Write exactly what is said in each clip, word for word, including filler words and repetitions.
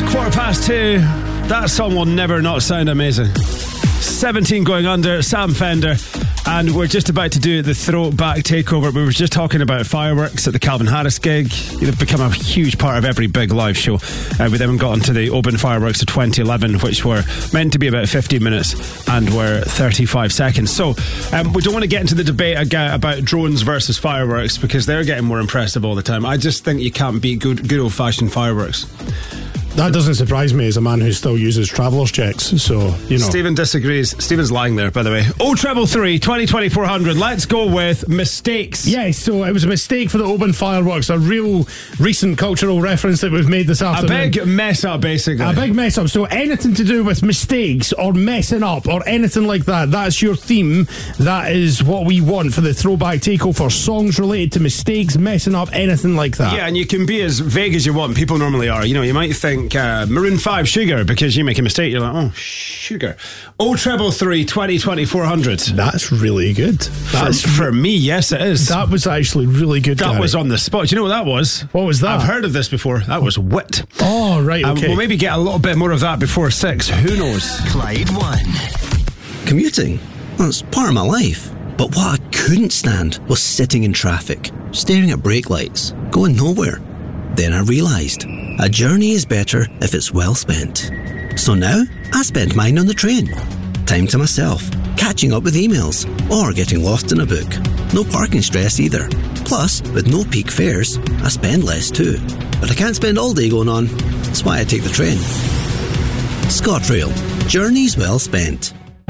Quarter past two. That song will never not sound amazing. seventeen going under, Sam Fender. And we're just about to do the throwback takeover. We were just talking about fireworks at the Calvin Harris gig. They've become a huge part of every big live show. Uh, we then got onto the Oban fireworks of twenty eleven, which were meant to be about fifteen minutes and were thirty-five seconds. So um, we don't want to get into the debate about drones versus fireworks because they're getting more impressive all the time. I just think you can't beat good, good old-fashioned fireworks. That doesn't surprise me as a man who still uses traveller's checks, so, you know. Stephen disagrees. Stephen's lying there, by the way. Oh, treble three, twenty, twenty, four hundred. Let's go with mistakes. Yes, so it was a mistake for the Oban fireworks, a real recent cultural reference that we've made this afternoon. A big mess up, basically. A big mess up. So anything to do with mistakes or messing up or anything like that, that's your theme. That is what we want for the throwback takeover. Songs related to mistakes, messing up, anything like that. Yeah, and you can be as vague as you want. People normally are. You know, you might think Uh, Maroon five, Sugar, because you make a mistake, you're like, oh, Sugar. Oh, treble three, twenty, twenty, four hundred. That's really good. That's for, for me, yes, it is. That was actually really good. That Gary. was on the spot. Do you know what that was? What was that? I've heard of this before. That was Wit. Oh, right, okay. Um, we'll maybe get a little bit more of that before six. Who knows? Clyde One. Commuting. Well, it's part of my life. But what I couldn't stand was sitting in traffic, staring at brake lights, going nowhere. Then I realised a journey is better if it's well spent. So now I spend mine on the train. Time to myself, catching up with emails, or getting lost in a book. No parking stress either. Plus, with no peak fares, I spend less too. But I can't spend all day going on. That's why I take the train. ScotRail. Journeys well spent.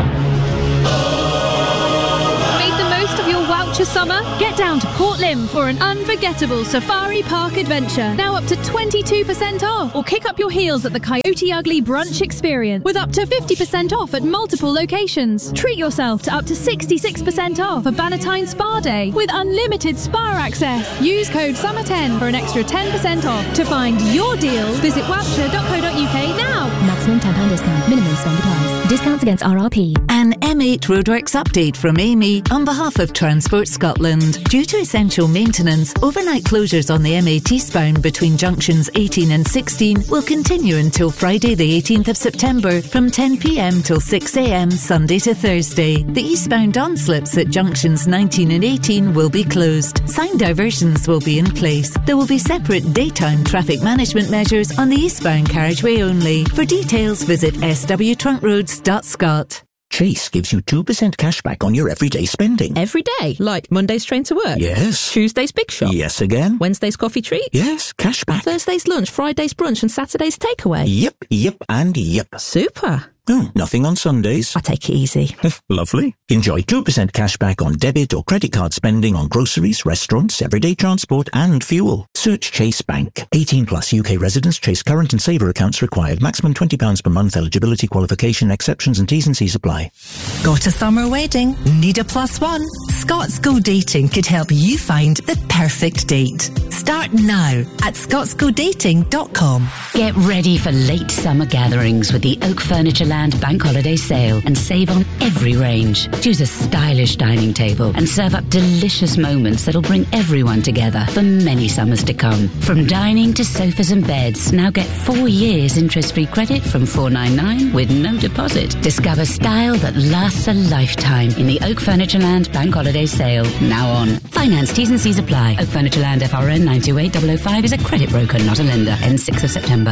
Summer, get down to Port Lim for an unforgettable safari park adventure. Now up to twenty-two percent off, or kick up your heels at the Coyote Ugly Brunch Experience with up to fifty percent off at multiple locations. Treat yourself to up to sixty-six percent off a Bannatyne Spa Day with unlimited spa access. Use code summer ten for an extra ten percent off. To find your deal, visit wabshire dot co dot uk now. Maximum ten pounds discount. Minimum spend applies. Discounts against R R P. An M eight Roadworks update from Amy on behalf of Transport Scotland. Due to essential maintenance, overnight closures on the M eight eastbound between junctions eighteen and sixteen will continue until Friday the eighteenth of September from ten p m till six a m Sunday to Thursday. The eastbound on-slips at junctions nineteen and eighteen will be closed. Sign diversions will be in place. There will be separate daytime traffic management measures on the eastbound carriageway only. For details, visit s w trunk roads dot scot. Chase gives you two percent cash back on your everyday spending. Every day? Like Monday's train to work? Yes. Tuesday's big shop? Yes again. Wednesday's coffee treat? Yes, cash back. Thursday's lunch, Friday's brunch and Saturday's takeaway? Yep, yep and yep. Super. Oh, nothing on Sundays. I take it easy. Lovely. Enjoy two percent cash back on debit or credit card spending on groceries, restaurants, everyday transport and fuel. Search Chase Bank. eighteen plus U K residents. Chase current and saver accounts required. Maximum twenty pounds per month. Eligibility, qualification, exceptions and T's and C's apply. Got a summer wedding? Need a plus one? Scots Go Dating could help you find the perfect date. Start now at scots go dating dot com. Get ready for late summer gatherings with the Oak Furniture Land Bank Holiday Sale and save on every range. Choose a stylish dining table and serve up delicious moments that'll bring everyone together for many summers to come. From dining to sofas and beds, now get four years interest-free credit from four ninety-nine with no deposit. Discover style that lasts a lifetime in the Oak Furniture Land Bank Holiday Sale. Now on. Finance T's and C's apply. Oak Furniture Land F R N nine two eight zero zero five is a credit broker, not a lender. Ends sixth of September.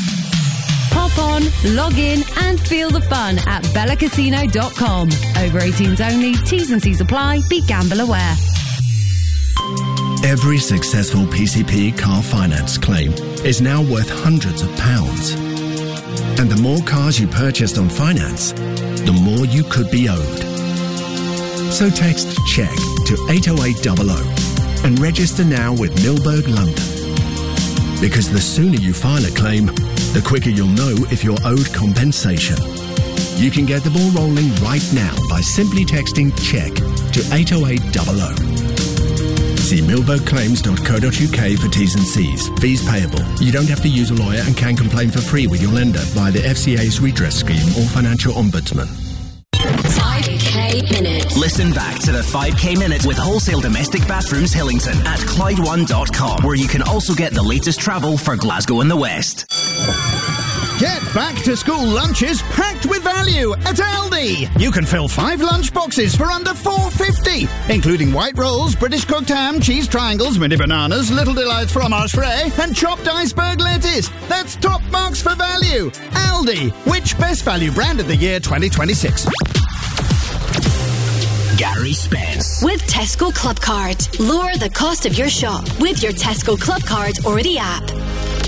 Pop on, log in and feel the fun at bella casino dot com. Over eighteens only, T's and C's apply, be gamble aware. Every successful P C P car finance claim is now worth hundreds of pounds. And the more cars you purchased on finance, the more you could be owed. So text CHECK to eight oh eight hundred and register now with Milberg London. Because the sooner you file a claim, the quicker you'll know if you're owed compensation. You can get the ball rolling right now by simply texting CHECK to eight oh eight hundred. See milberg claims dot co dot uk for T's and C's. Fees payable. You don't have to use a lawyer and can complain for free with your lender via the F C A's redress scheme or financial ombudsman. five K Minute. Listen back to the five K Minute with Wholesale Domestic Bathrooms Hillington at clyde one dot com, where you can also get the latest travel for Glasgow and the West. Get back to school lunches packed with value at Aldi. You can fill five lunch boxes for under four fifty, including white rolls, British cooked ham, cheese triangles, mini bananas, little delights fromage frais, and chopped iceberg lettuce. That's top marks for value. Aldi, which best value brand of the year twenty twenty-six? Gary Spence. With Tesco Club Card. Lower the cost of your shop with your Tesco Club Card or the app.